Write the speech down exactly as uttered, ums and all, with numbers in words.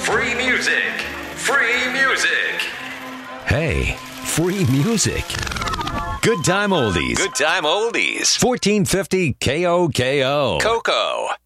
Free music. Free music. Hey, free music. Good time oldies. Good time oldies. fourteen fifty K O K O. Coco.